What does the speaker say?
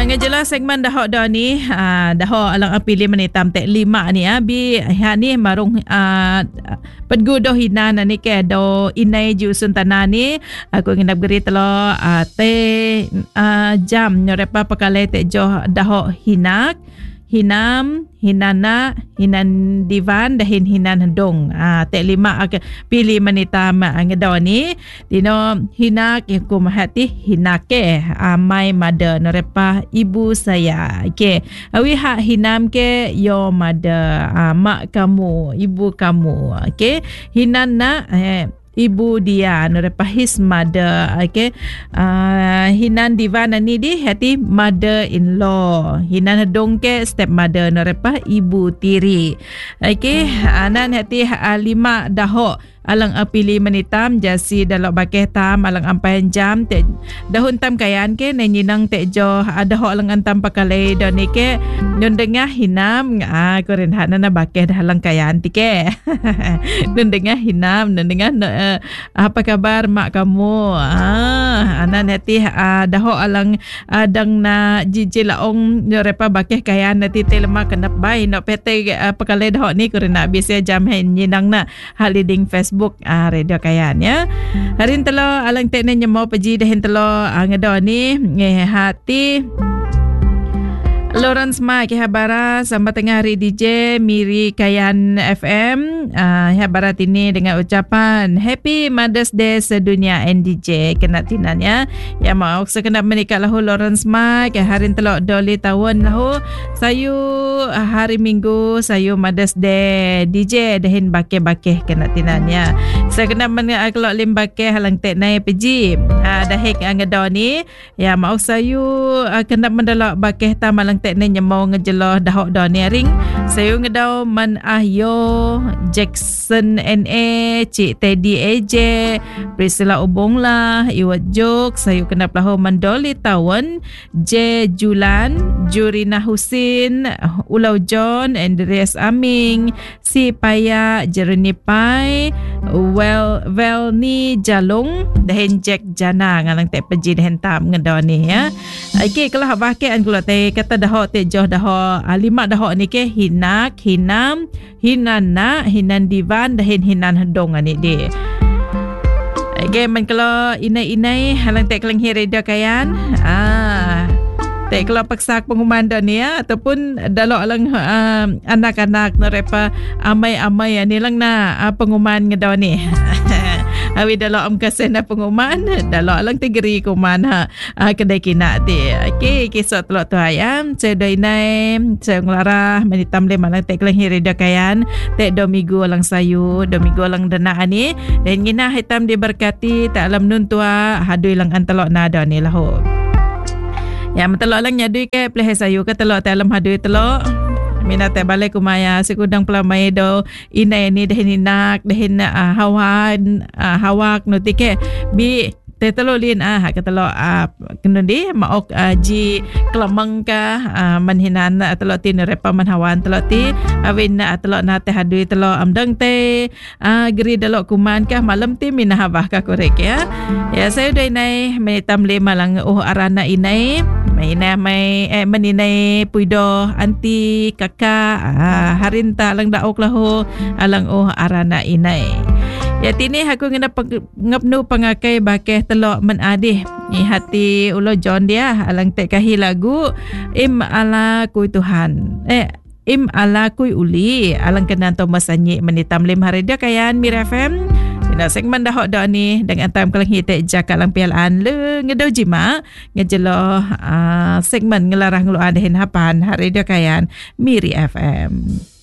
Ngejela segmen dahok dah ni, dahok alang pilih menitam tek 5 ni bi ni marung pedgudoh hinan ni ke do inai jusun tanah ni aku nginap geri telo te jam nyorepa pakale tek joh dahok hinak hinam, hinana, hinan divan, dahin hinan hendong. Tek 5 pilih menitam ngedaw ni. Dino hinak yang kumahati hinake. My mother norepa ibu saya. Okay. Awi hak hinam ke your mother. Mak kamu, ibu kamu. Okay. Hinana ibu dia norepa his mother. Okay. Hinan divan ni di hati mother in law. Hinan hedong ke step mother norepa ibu tiri. Okay. Nan hati 5 dahok alang pilih menitam jasi dalok bakeh tam alang ampai jam te dahun tam kayan ke nenyinang te jo dahok alang antam pakale do ni ke nun dengah hinam koren hak na bakeh dah alang kayan ti ke nun dengah hinam nun dengah apa kabar mak kamu anan hati dahok alang dang na jiji laong repa bakeh kayan nanti te lemak kenap bai no pete pakale dahok ni koren nak biasa jam nyinang na haliding Facebook radio kayan ya. Harin telo alang tekne nyemo peji dahin telo ngedo ni hati Lawrence Mike habara sama tengah hari DJ Miri Kayan FM habara ini dengan ucapan Happy Mother's Day sedunia NDJ kena tinannya ya mau sekenap menikah lahu Lawrence Mike hari telok doli tahun lahu sayu hari Minggu sayu Mother's Day DJ dahin bakeh-bakeh kena tinannya sekenap menikah kelok lim bakeh halang tek nai peji dahik ngedo ni ya mau sayu kenap mendelok bakeh tamalang tek ni nyemau ngejeloh dahok dah ni ring sayu ngedau man ahyo Jackson NA Cik Teddy AJ Priscilla Ubonglah Iwat Jok sayu kenap lahu mandoli tawan J Julan Jurina Husin Ulau John Andreas Aming Si Paya Jeremy Pai Velni Jalung dahin Jack Jana ngalang tek peji dahin tam ngedau ni ya. Okay kalau bahagian kalau kata dahok te joh dahok 5 dahok ni ke hinak hinam hinana hinan divan dahin hinan hendong ni de. Okay man kalau inai halang tek keling radio kayan tek kalau paksa pengumuman dah ni ya ataupun dalok lang anak-anak nerepa amai-amai ni lang na pengumuman ngedaw ni. Awi dalok am kasen na pengumuman dalok lang tigeri kuman kedai kina ti. Okey kisah telok tu ayam sedai nai saya ngelarah menitam le malang tek lang hirida kayan tek domigo lang sayu domigo lang dana ni dan ngina hitam diberkati tak alam nun tua hadui lang antelok nada ni lahu. Ya mentelok lang nyadui ke pleh sayu ke telok dalam hadui telok minat balik kumaya sekudang pelamai do inai ni dahin inak dahin hawak nutike bi tetololin katelo kena di maok ji kelamang ka manhinan telo tin repa manhawan telo ti awin telo na te hadui telo amdang te geri dalo kuman ka malam ti minahabah ka korek ya saya dai nai menitam le malang arana inai mai meninai puido anti kakak harinta lang daok lahu alang arana inai. Ya tini aku ngapnu pangakai bakeh telok menadih ni hati ulo John dia alang tek kahi lagu im ala kui Tuhan im ala kui uli alang kenan Thomas Anyi menitam lim hari dia kayan Mir FM tina segmen dahok dah ni dengan tam kelang hitek jakak lang pialaan le ngedau jima ngejeloh segmen ngelarang lu adahin hapan hari dia kayan Miri FM.